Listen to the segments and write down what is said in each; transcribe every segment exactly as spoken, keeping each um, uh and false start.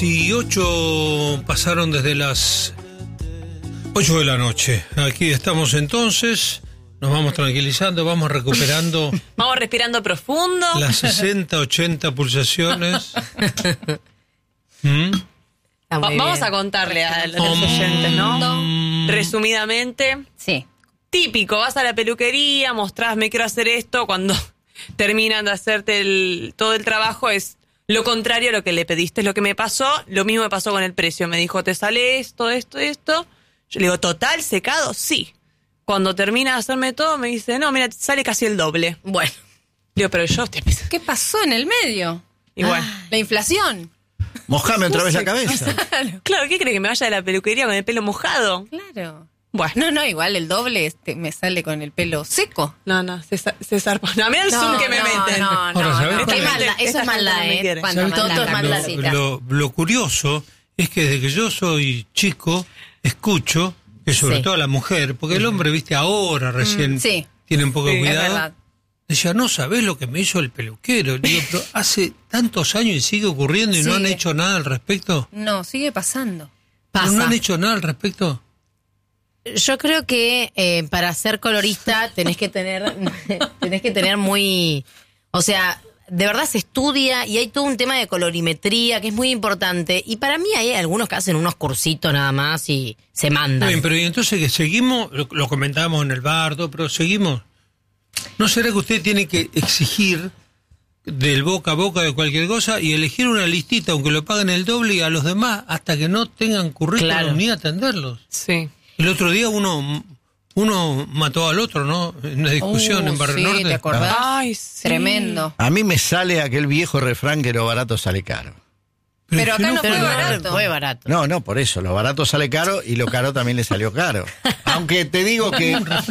dieciocho pasaron desde las ocho de la noche. Aquí estamos entonces, nos vamos tranquilizando, vamos recuperando. Vamos respirando profundo. Las sesenta, ochenta pulsaciones. ¿Mm? Va- vamos a contarle a los um, oyentes, ¿no? Um, Resumidamente. Sí. Típico, vas a la peluquería, mostrás, me quiero hacer esto, cuando terminan de hacerte el, todo el trabajo es lo contrario a lo que le pediste, es lo que me pasó, lo mismo me pasó con el precio, me dijo, te sale esto, esto, esto, yo le digo, ¿total secado? Sí. Cuando termina de hacerme todo, me dice, no, mira, te sale casi el doble. Bueno. Digo, pero yo te empiezo. ¿Qué pasó en el medio? Y bueno. La inflación. Mojame otra No vez sé. la cabeza. Claro. Claro, ¿qué cree que me vaya de la peluquería con el pelo mojado? Claro. Bueno. No, no, igual el doble este me sale con el pelo seco. No, no, se, za- se zarpa. No, mira el No, zoom que me no, meten. no, Ahora, no, ¿sabés no. cuál Qué es? maldad, eso Esta es maldad, gente no me ¿eh? quiere. Cuando ¿Sabés todo qué? es lo, maldadcita. lo, lo curioso es que desde que yo soy chico, escucho que sobre Sí. todo a la mujer, porque el hombre, viste, ahora recién Mm, sí. tiene un poco de Sí, es cuidado. verdad. Decía, no sabés lo que me hizo el peluquero. Le digo, pero hace tantos años y sigue ocurriendo y no han Sigue. hecho nada al respecto. No, sigue pasando. ¿Pero Pasa. no han hecho nada al respecto? Yo creo que eh, para ser colorista tenés que tener tenés que tener muy, o sea, de verdad se estudia y hay todo un tema de colorimetría que es muy importante y para mí hay algunos que hacen unos cursitos nada más y se mandan. Bien, pero ¿y entonces que seguimos? Lo, lo comentábamos en el bardo, pero seguimos. ¿No será que usted tiene que exigir del boca a boca de cualquier cosa y elegir una listita, aunque lo paguen el doble, y a los demás hasta que no tengan currículum Claro. ni atenderlos? Sí. El otro día uno uno mató al otro, ¿no? En una discusión Uh, en Barrio sí, Norte. ¿te acordás? Ay, sí. Tremendo. A mí me sale aquel viejo refrán que lo barato sale caro. Pero es que acá no Pero fue no, barato. fue barato. No, no, por eso, lo barato sale caro y lo caro también le salió caro. Aunque te digo que...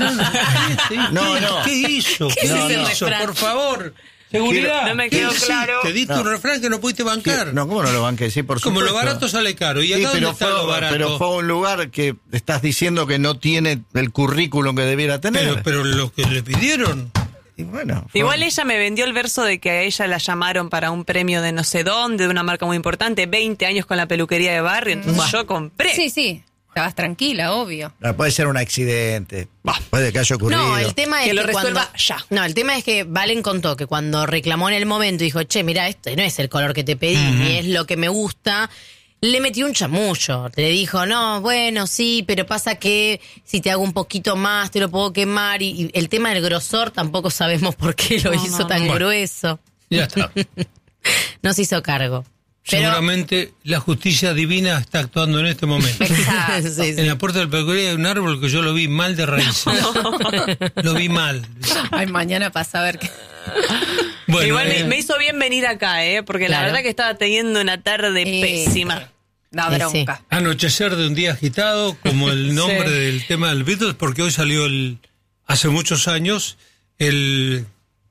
No, no. ¿Qué hizo? ¿Qué, es ese hizo? refrán? Por favor. Seguridad. No me ¿Qué quedó hiciste? claro. Te diste No. un refrán que no pudiste bancar. No, ¿cómo no lo banqué? Sí, por Como supuesto. lo barato sale caro. ¿Y acá Sí, dónde pero está fue, lo barato? pero fue a un lugar que estás diciendo que no tiene el currículum que debiera tener. pero, pero lo que le pidieron. Y bueno, fue- Igual ella me vendió el verso de que a ella la llamaron para un premio de no sé dónde, de una marca muy importante, veinte años con la peluquería de barrio, entonces Buah. yo compré. Sí, sí. Estabas tranquila, obvio. Ah, puede ser un accidente, puede que haya ocurrido. No, el tema es Que que, lo resuelva cuando, ya. No, el tema es que Valen contó que cuando reclamó en el momento y dijo, che, mira, este no es el color que te pedí, ni es lo que me gusta, le metió un chamullo. Le dijo, no, bueno, sí, pero pasa que si te hago un poquito más te lo puedo quemar. Y, y el tema del grosor tampoco sabemos por qué lo No, hizo no, tan no. grueso. Ya está. No se hizo cargo. Pero- Seguramente la justicia divina está actuando en este momento. Exacto. Sí, sí. En la puerta del peluquería hay un árbol que yo lo vi mal de raíces. Lo vi mal. Ay, mañana pasa a ver qué. Bueno, Igual eh, me, me hizo bien venir acá, ¿eh? Porque la Claro. verdad que estaba teniendo una tarde Eh, pésima. Da Sí, bronca. anochecer de un día agitado, como el nombre Sí. del tema del Beatles, porque hoy salió el hace muchos años el,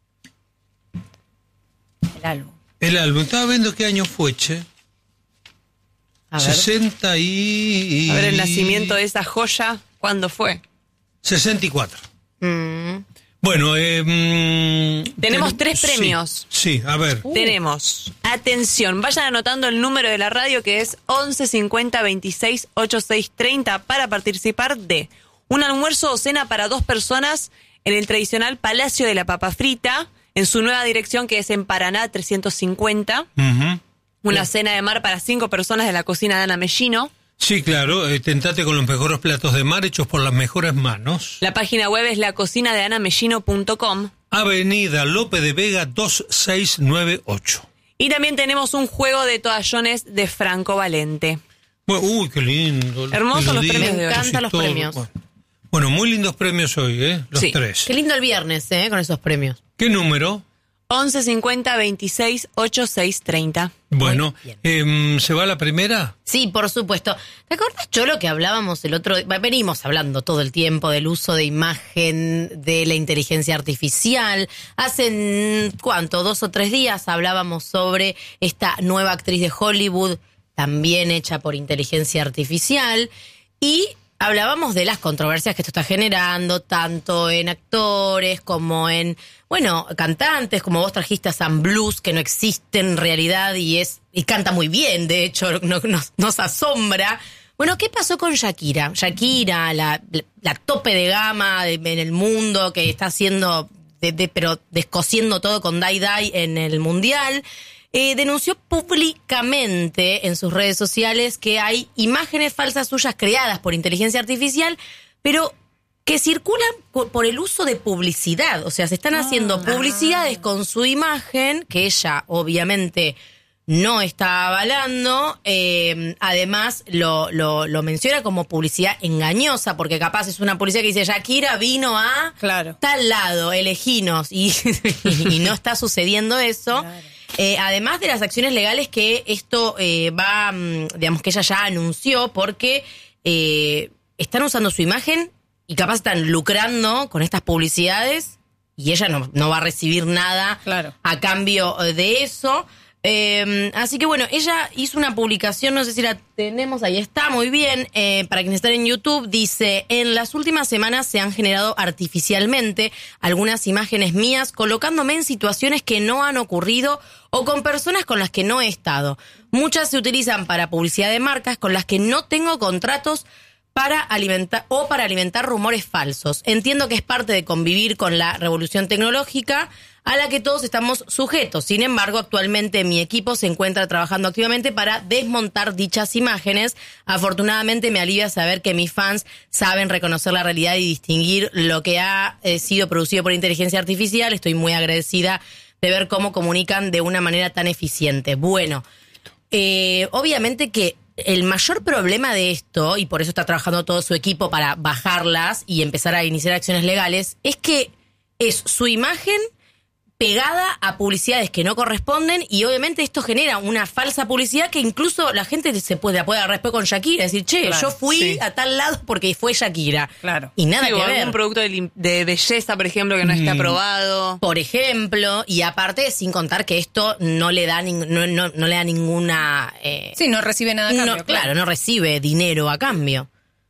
El álbum. el álbum. Estaba viendo qué año fue, che. A ver. sesenta y... A ver, el nacimiento de esa joya, ¿cuándo fue? sesenta y cuatro. Mm. Bueno, eh, mm, Tenemos ten- tres sí, premios. Sí, a ver. Tenemos, atención, vayan anotando el número de la radio que es once cincuenta veintiséis ochenta y seis treinta para participar de un almuerzo o cena para dos personas en el tradicional Palacio de la Papa Frita, en su nueva dirección que es en Paraná trescientos cincuenta. Ujú. Una cena de mar para cinco personas de la cocina de Ana Mellino. Sí, claro, eh, tentate con los mejores platos de mar hechos por las mejores manos. La página web es la cocina de ana mellino punto com. Avenida Lope de Vega dos seis nueve ocho. Y también tenemos un juego de toallones de Franco Valente. Bueno, uy, qué lindo. Hermosos los Melodías premios de hoy. y Me encantan los todo. premios. Bueno, Bueno, muy lindos premios hoy, ¿eh? Los Sí. tres. Qué lindo el viernes, ¿eh? Con esos premios. ¿Qué número? once cincuenta veintiséis ochenta y seis treinta. Bueno, bien. em, ¿se va la primera? Sí, por supuesto. ¿Te acordás, Cholo, que hablábamos el otro... va, venimos hablando todo el tiempo del uso de imagen, de la inteligencia artificial. Hace, mm, ¿cuánto? Dos o tres días hablábamos sobre esta nueva actriz de Hollywood, también hecha por inteligencia artificial. Y hablábamos de las controversias que esto está generando, tanto en actores como en, bueno, cantantes, como vos trajiste a Sam Blues, que no existe en realidad y es y canta muy bien, de hecho, no, nos, nos asombra. Bueno, ¿qué pasó con Shakira? Shakira, la, la, la tope de gama de, en el mundo, que está haciendo, de, de, pero descosiendo todo con Dai Dai en el Mundial. Eh, denunció públicamente en sus redes sociales que hay imágenes falsas suyas creadas por inteligencia artificial, pero que circulan por el uso de publicidad. O sea, se están haciendo Ah. publicidades con su imagen, que ella obviamente no está avalando. Eh, además, lo, lo, lo menciona como publicidad engañosa, porque capaz es una publicidad que dice Shakira vino a Claro. tal lado, eleginos, y, y no está sucediendo eso. Claro. Eh, además de las acciones legales que esto eh, va, mm, digamos que ella ya anunció, porque eh, están usando su imagen y capaz están lucrando con estas publicidades y ella no, no va a recibir nada Claro. a cambio de eso. Eh, así que bueno, ella hizo una publicación, no sé si la tenemos, ahí está, muy bien, eh, para quienes están en YouTube, dice: en las últimas semanas se han generado artificialmente algunas imágenes mías colocándome en situaciones que no han ocurrido o con personas con las que no he estado. Muchas se utilizan para publicidad de marcas con las que no tengo contratos para alimentar o para alimentar rumores falsos. Entiendo que es parte de convivir con la revolución tecnológica a la que todos estamos sujetos. Sin embargo, actualmente mi equipo se encuentra trabajando activamente para desmontar dichas imágenes. Afortunadamente me alivia saber que mis fans saben reconocer la realidad y distinguir lo que ha eh, sido producido por inteligencia artificial. Estoy muy agradecida de ver cómo comunican de una manera tan eficiente. Bueno, eh, obviamente que el mayor problema de esto, y por eso está trabajando todo su equipo para bajarlas y empezar a iniciar acciones legales, es que es su imagen pegada a publicidades que no corresponden, y obviamente esto genera una falsa publicidad que incluso la gente se puede, la puede agarrar después con Shakira, decir, che, Claro, yo fui sí. a tal lado porque fue Shakira. Claro. Y nada Sí, que o ver. algún producto de, lim- de belleza, por ejemplo, que no está aprobado. Por ejemplo, y aparte, sin contar que esto no le da ning- no, no, no le da ninguna... eh, Sí, no recibe nada a cambio. no, claro, no recibe dinero a cambio.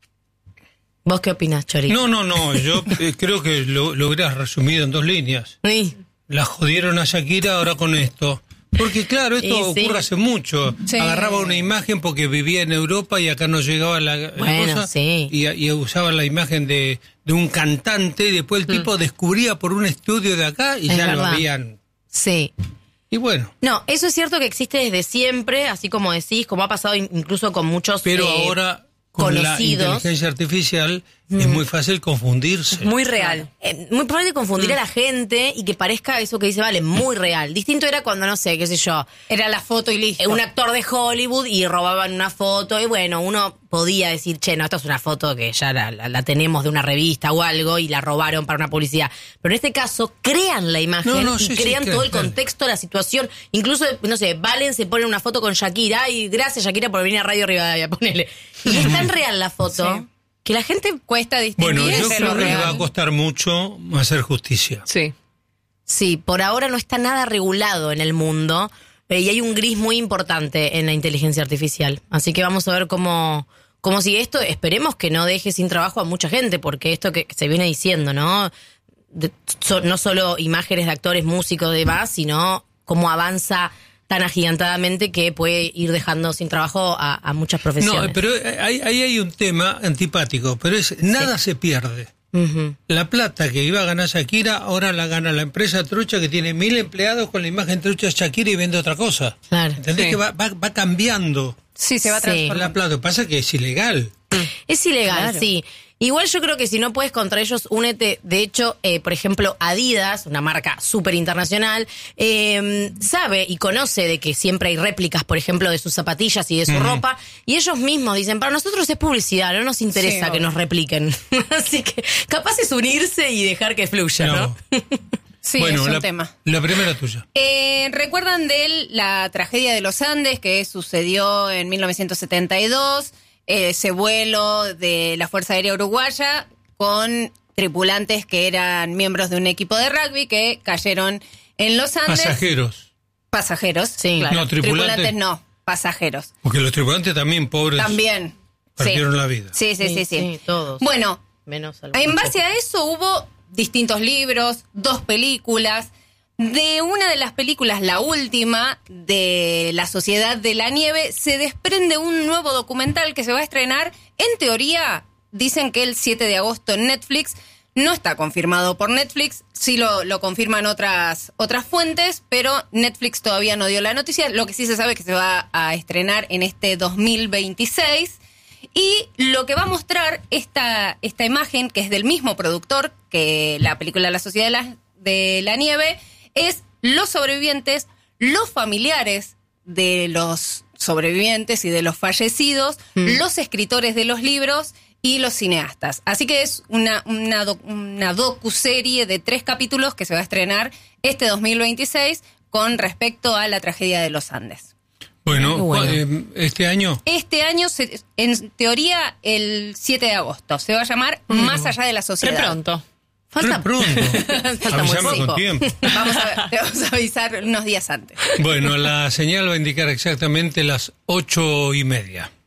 ¿Vos qué opinás, Chori? No, no, no, yo eh, creo que lo, lo hubieras resumido en dos líneas. Sí. La jodieron a Shakira ahora con esto. Porque claro, esto Y sí. ocurre hace mucho. Sí. Agarraba una imagen porque vivía en Europa y acá no llegaba la, la Bueno, cosa. sí. Y, y usaba la imagen de, de un cantante y después el tipo descubría por un estudio de acá y Mm. Es ya lo verdad. habían. Sí. Y bueno, No, eso es cierto que existe desde siempre, así como decís, como ha pasado in- incluso con muchos pero eh, ahora con la conocidos. inteligencia artificial es muy fácil confundirse. Muy real. Eh, muy probable confundir a la gente y que parezca eso que dice, vale, muy real. Distinto era cuando, no sé, qué sé yo, Era la foto y listo. eh, un actor de Hollywood y robaban una foto y bueno, uno podía decir, che, no, esta es una foto que ya la, la- la tenemos de una revista o algo y la robaron para una publicidad. Pero en este caso crean la imagen No, no, y sí, sí, crean claro, todo el claro. contexto, la situación. Incluso, no sé, Valen se pone una foto con Shakira y gracias Shakira por venir a Radio Rivadavia, ponele. Y es tan real la foto Sí. que la gente... Cuesta distinguir Bueno, yo entre creo lo que le real. va a costar mucho hacer justicia. Sí. Sí, por ahora no está nada regulado en el mundo eh, y hay un gris muy importante en la inteligencia artificial. Así que vamos a ver cómo, cómo sigue esto. Esperemos que no deje sin trabajo a mucha gente, porque esto que se viene diciendo, ¿no? De- so- no solo imágenes de actores, músicos, demás, sino cómo avanza tan agigantadamente que puede ir dejando sin trabajo a, a muchas profesiones. No, pero ahí, ahí hay un tema antipático, pero es nada se pierde. Ujú. La plata que iba a ganar Shakira, ahora la gana la empresa trucha que tiene mil empleados con la imagen trucha de Shakira y vende otra cosa. Claro. ¿Entendés? Sí. Que va, va, va cambiando Sí, se va a Sí. transformar. la plata. Lo que pasa es que es ilegal. Es ilegal, Claro. sí. Igual yo creo que si no puedes contra ellos, únete. De hecho, eh, por ejemplo, Adidas, una marca súper internacional, eh, sabe y conoce de que siempre hay réplicas, por ejemplo, de sus zapatillas y de su ropa, y ellos mismos dicen, para nosotros es publicidad, no nos interesa Sí, que obvio. nos repliquen. Así que capaz es unirse y dejar que fluya, ¿no? Sí, bueno, es un la, tema. la primera tuya. Eh, ¿Recuerdan de él la tragedia de los Andes que sucedió en mil novecientos setenta y dos? Eh, ese vuelo de la Fuerza Aérea Uruguaya con tripulantes que eran miembros de un equipo de rugby que cayeron en los Andes. Pasajeros. Pasajeros, Sí. claro. No, tripulantes. tripulantes no, pasajeros. Porque los tripulantes también, pobres. También. perdieron la vida. Sí, sí, sí, sí. Sí, todos. Bueno, Menos algunos en base pocos. a eso hubo distintos libros, dos películas. De una de las películas, la última, de La Sociedad de la Nieve, se desprende un nuevo documental que se va a estrenar. En teoría, dicen que el siete de agosto en Netflix. No está confirmado por Netflix, sí lo, lo confirman otras, otras fuentes, pero Netflix todavía no dio la noticia. Lo que sí se sabe es que se va a estrenar en este dos mil veintiséis. Y lo que va a mostrar esta, esta imagen, que es del mismo productor que la película La Sociedad de la, de la Nieve, es los sobrevivientes, los familiares de los sobrevivientes y de los fallecidos, mm. los escritores de los libros y los cineastas. Así que es una, una, doc, una docuserie de tres capítulos que se va a estrenar este dos mil veintiséis con respecto a la tragedia de los Andes. Bueno, bueno. Eh, este año... Este año, se, en teoría, el siete de agosto. Se va a llamar mm. Más allá de la sociedad. Re pronto. Falta Re pronto. Falta muy Avísame poco. con tiempo. Vamos a, te vamos a avisar unos días antes. Bueno, la señal va a indicar exactamente las ocho y media.